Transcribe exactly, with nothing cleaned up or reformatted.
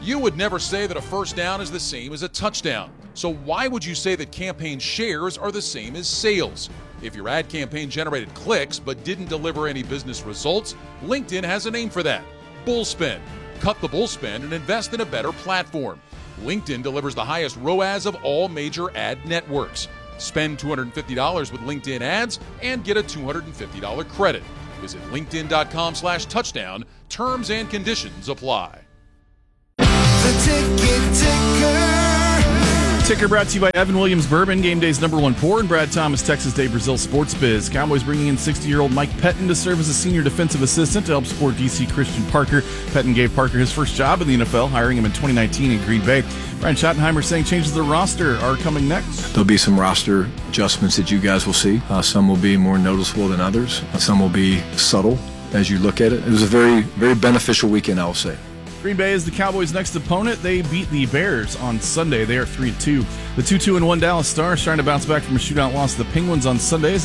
You would never say that a first down is the same as a touchdown. So why would you say that campaign shares are the same as sales? If your ad campaign generated clicks but didn't deliver any business results, LinkedIn has a name for that: bullspend. Cut the bullspend and invest in a better platform. LinkedIn delivers the highest R O A S of all major ad networks. Spend two hundred fifty dollars with LinkedIn ads and get a two hundred fifty dollars credit. Visit linkedin.com slash touchdown. Terms and conditions apply. The ticket ticker. Ticker brought to you by Evan Williams Bourbon, game day's number one pour, and Brad Thomas, Texas Day Brazil Sports Biz. Cowboys bringing in sixty-year-old Mike Pettin to serve as a senior defensive assistant to help support D C Christian Parker. Pettin gave Parker his first job in the N F L, hiring him in twenty nineteen in Green Bay. Brian Schottenheimer saying changes to the roster are coming next. There'll be some roster adjustments that you guys will see. Uh, some will be more noticeable than others. Some will be subtle as you look at it. It was a very, very beneficial weekend, I will say. Green Bay is the Cowboys' next opponent. They beat the Bears on Sunday. They are three two. The two two and one Dallas Stars trying to bounce back from a shootout loss to the Penguins on Sunday.